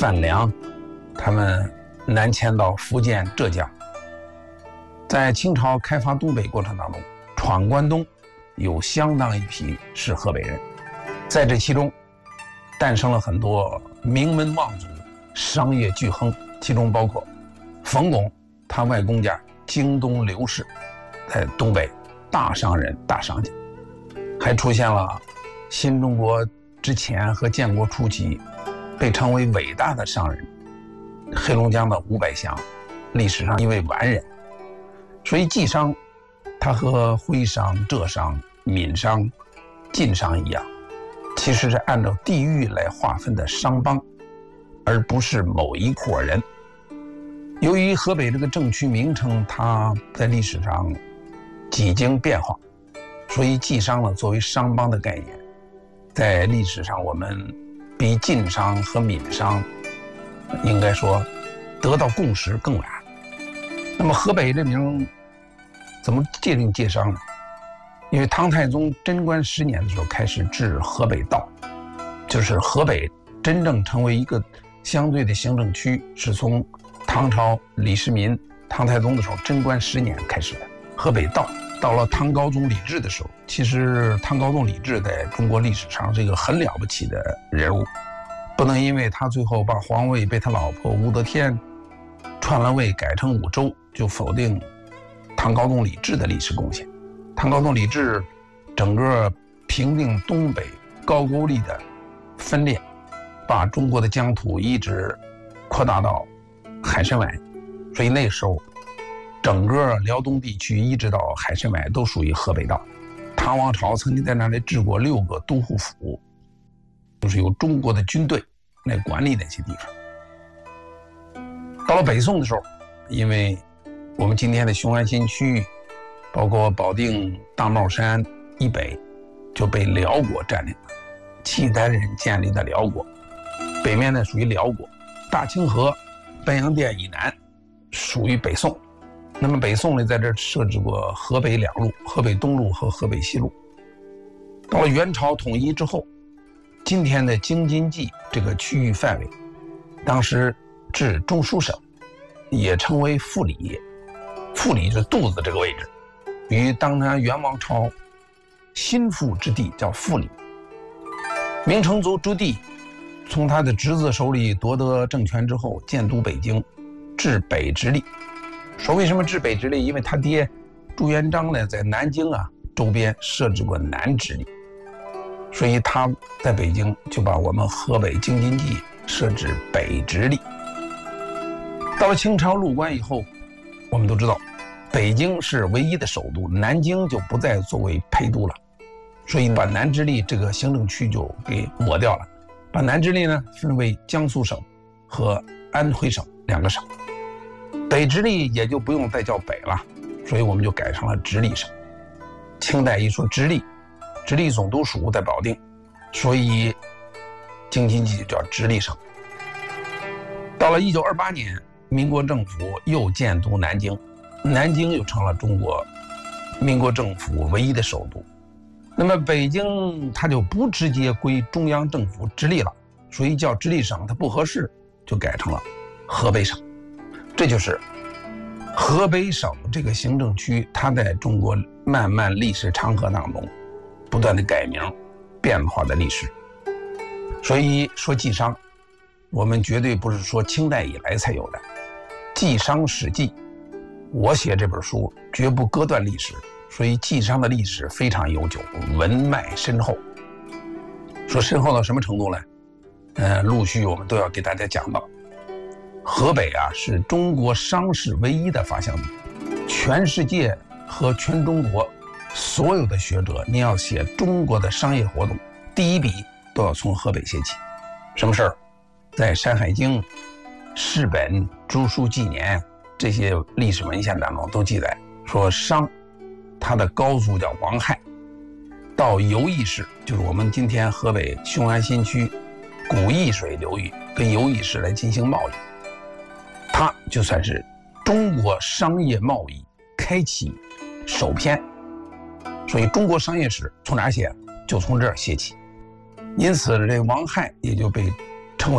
范梁，他们南迁到福建、浙江。在清朝开发东北过程当中，闯关东有相当一批是河北人，在这其中诞生了很多名门望族、商业巨亨，其中包括冯巩，他外公家京东刘氏，在东北大商人、大商家，还出现了新中国之前和建国初期被称为伟大的商人黑龙江的伍百祥，历史上一位完人。所以冀商它和徽商、浙商、闽商、晋商一样，其实是按照地域来划分的商帮，而不是某一伙人。由于河北这个政区名称它在历史上几经变化，所以冀商呢作为商帮的概念，在历史上我们比晋商和闽商应该说得到共识更晚。那么河北这名怎么界定界商呢？因为唐太宗贞观10年的时候开始治河北道，就是河北真正成为一个相对的行政区，是从唐朝李世民、唐太宗的时候贞观10年开始的河北道。到了唐高宗李治的时候，其实唐高宗李治在中国历史上是一个很了不起的人物，不能因为他最后把皇位被他老婆武则天篡了位改成武周，就否定唐高宗李治的历史贡献。唐高宗李治整个平定东北高句丽的分裂，把中国的疆土一直扩大到海参崴，所以那时候整个辽东地区一直到海参崴都属于河北道。唐王朝曾经在那里治过6个都护府，就是由中国的军队来管理那些地方。到了北宋的时候，因为我们今天的雄安新区，包括保定、大帽山以北就被辽国占领了，契丹人建立的辽国，北面呢属于辽国，大清河、半阳店以南属于北宋。那么北宋呢在这设置过河北2路，河北东路和河北西路。到了元朝统一之后，今天的京津冀这个区域范围，当时至中书省，也称为腹里，腹里是肚子这个位置，与当年元王朝心腹之地叫腹里。明成祖朱棣从他的侄子手里夺得政权之后，建都北京，置北直隶。说为什么置北直隶？因为他爹朱元璋呢在南京周边设置过南直隶，所以他在北京就把我们河北京津冀设置北直隶。到了清朝入关以后，我们都知道北京是唯一的首都，南京就不再作为陪都了，所以把南直隶这个行政区就给抹掉了，把南直隶呢分为江苏省和安徽省2个省，北直隶也就不用再叫北了，所以我们就改成了直隶省。清代一说直隶，直隶总督署在保定，所以京津冀就叫直隶省。到了1928年，民国政府又建都南京，南京又成了中国民国政府唯一的首都。那么北京它就不直接归中央政府直隶了，所以叫直隶省它不合适，就改成了河北省。这就是河北省这个行政区，它在中国漫漫历史长河当中不断的改名变化的历史。所以说冀商，我们绝对不是说清代以来才有的，冀商史记，我写这本书绝不割断历史，所以冀商的历史非常悠久，文脉深厚。说深厚到什么程度呢？陆续我们都要给大家讲到。河北是中国商事唯一的发祥地，全世界和全中国所有的学者，你要写中国的商业活动，第一笔都要从河北写起。什么事儿？在《山海经》、世本、朱书纪年这些历史文献当中都记载说，商他的高祖叫王亥，到游弋市，就是我们今天河北雄安新区古漋水流域跟游弋市来进行贸易，它就算是中国商业贸易开启首篇。所以中国商业史从哪写？就从这儿写起。因此这王亥也就被称为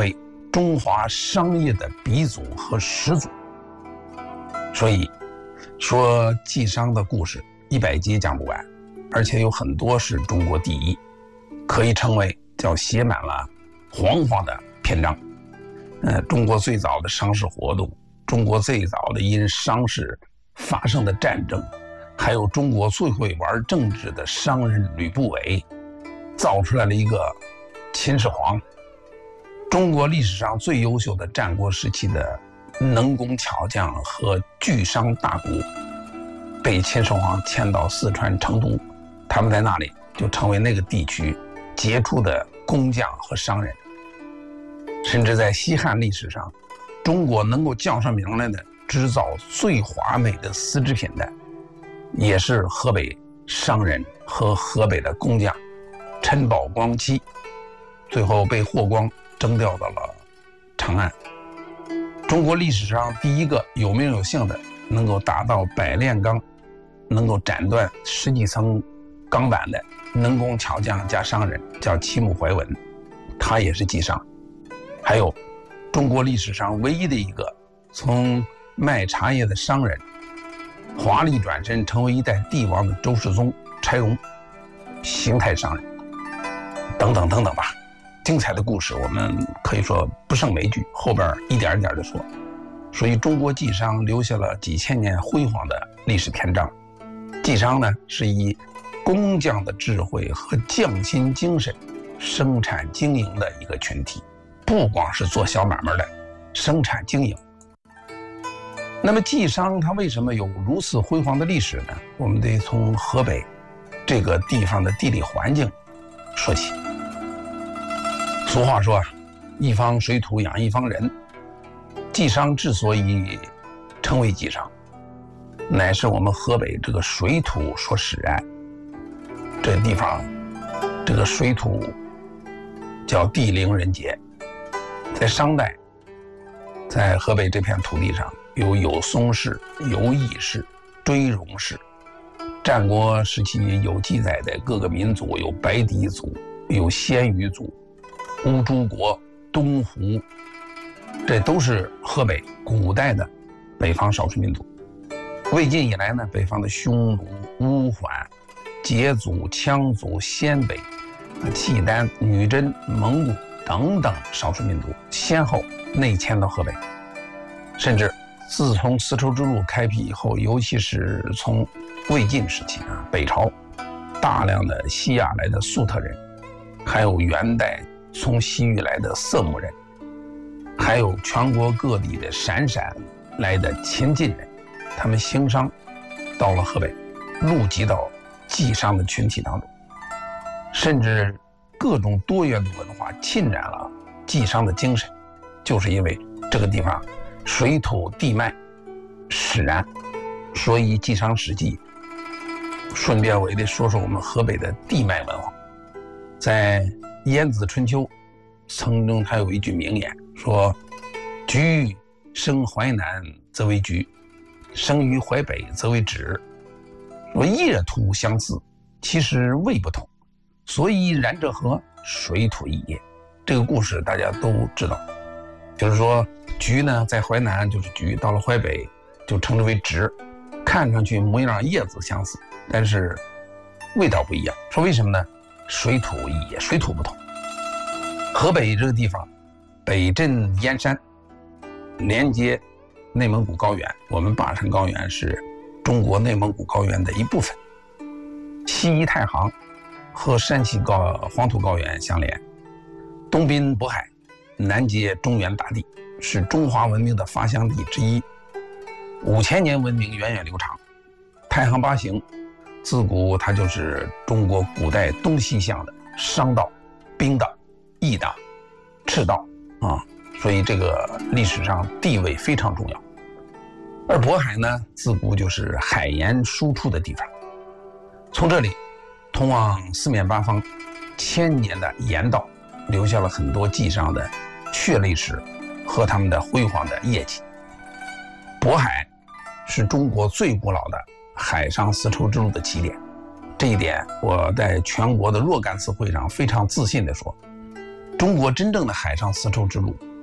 中华商业的鼻祖和始祖。所以说纪商的故事100集讲不完，而且有很多是中国第一，可以称为写满了煌煌的篇章。中国最早的商事活动，中国最早的因商事发生的战争，还有中国最会玩政治的商人吕不韦，造出来了一个秦始皇。中国历史上最优秀的战国时期的能工巧匠和巨商大贾，被秦始皇迁到四川成都，他们在那里就成为那个地区杰出的工匠和商人。甚至在西汉历史上，中国能够叫上名来的制造最华美的丝织品的，也是河北商人和河北的工匠陈宝光妻，最后被霍光征调到了长安。中国历史上第一个有名有姓的能够达到百炼钢，能够斩断10几层钢板的能工巧匠加商人叫齐木怀文，他也是纪商。还有中国历史上唯一的一个从卖茶叶的商人华丽转身成为一代帝王的周世宗柴荣，形态商人，等等等等吧。精彩的故事我们可以说不胜枚举，后边一点一点的说。所以中国纪商留下了几千年辉煌的历史篇章。纪商呢，是以工匠的智慧和匠心精神生产经营的一个群体，不光是做小买卖的生产经营。那么纪商它为什么有如此辉煌的历史呢？我们得从河北这个地方的地理环境说起。俗话说一方水土养一方人，纪商之所以称为纪商，乃是我们河北这个水土所使然。这地方这个水土叫地灵人杰。在商代，在河北这片土地上有松氏、有乙氏、追戎氏。战国时期有记载的各个民族有白狄族、有鲜于族、乌珠国、东胡，这都是河北古代的北方少数民族。魏晋以来呢，北方的匈奴、乌桓、羯族、羌族、鲜卑、契丹、女真、蒙古等等少数民族先后内迁到河北。甚至自从丝绸之路开辟以后，尤其是从魏晋时期北朝大量的西亚来的粟特人，还有元代从西域来的色目人，还有全国各地的陕来的秦晋人，他们行商到了河北，入籍到纪商的群体当中，甚至各种多元的文化浸染了纪商的精神，就是因为这个地方水土地脉使然。所以纪商史记顺便我也得说说我们河北的地脉文化。在《晏子春秋》曾中他有一句名言说，橘生淮南则为橘，生于淮北则为枳。说业土相似，其实味不同，所以然者何？水土异也。这个故事大家都知道，就是说橘呢在淮南就是橘，到了淮北就称之为枳，看上去模样叶子相似，但是味道不一样。说为什么呢？水土异也，水土不同。河北这个地方北镇燕山，连接内蒙古高原，我们巴山高原是中国内蒙古高原的一部分，西依太行，和山西黄土高原相连，东濒渤海，南接中原大地，是中华文明的发祥地之一。5000年文明源远流长，太行8行，自古它就是中国古代东西向的商道、兵道、义道、赤道啊，所以这个历史上地位非常重要。而渤海呢，自古就是海盐输出的地方，从这里通往四面八方1000年的盐道，留下了很多纪商的血泪史和他们的辉煌的业绩。渤海是中国最古老的海上丝绸之路的起点，这一点我在全国的若干次会上非常自信地说，中国真正的海上丝绸之路